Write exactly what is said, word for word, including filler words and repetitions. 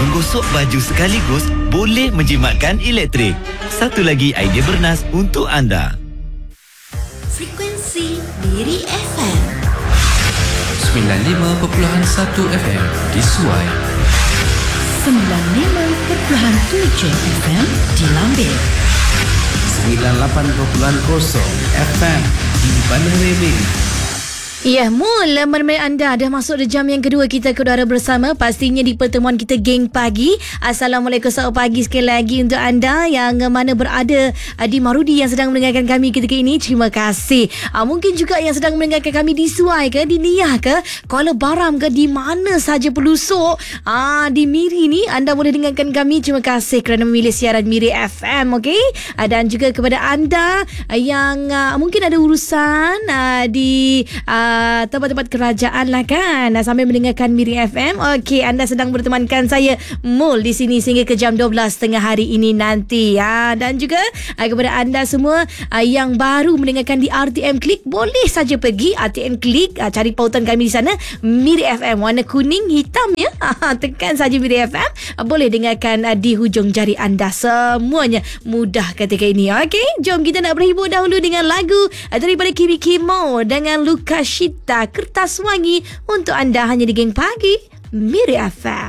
menggosok baju sekaligus boleh menjimatkan elektrik. Satu lagi idea bernas untuk anda. Frekuensi Miri F M sembilan puluh lima perpuluhan satu F M di Suai, sembilan puluh lima perpuluhan tujuh F M di Lambir, sembilan puluh lapan perpuluhan kosong F M di Bandar Rembang. Ya, mula menemani anda dah masuk di jam yang kedua kita kedua bersama. Pastinya di pertemuan kita geng pagi. Assalamualaikum, selamat pagi sekali lagi untuk anda yang mana berada di Marudi yang sedang mendengarkan kami ketika ini. Terima kasih. Uh, mungkin juga yang sedang mendengarkan kami di Suai ke, di Niah ke, Kuala Baram ke, di mana saja pelusuk uh, di Miri ni, anda boleh dengarkan kami. Terima kasih kerana memilih siaran Miri F M, okey? Uh, dan juga kepada anda uh, yang uh, mungkin ada urusan uh, di uh, Uh, tempat-tempat kerajaan lah kan, sambil mendengarkan Miri F M. Okey, anda sedang bertemankan saya Mul di sini sehingga ke jam dua belas tengah hari ini nanti ya. Dan juga uh, kepada anda semua uh, yang baru mendengarkan di R T M Klik, boleh saja pergi R T M Klik, uh, cari pautan kami di sana, Miri F M warna kuning hitam ya. Tekan saja Miri F M, uh, boleh dengarkan uh, di hujung jari anda. Semuanya mudah ketika ini. Okey, jom kita nak berhibur dahulu dengan lagu uh, daripada Kimi Kimo dengan Lukas Shita, Kertas Wangi, untuk anda hanya di Geng Pagi Miri F M.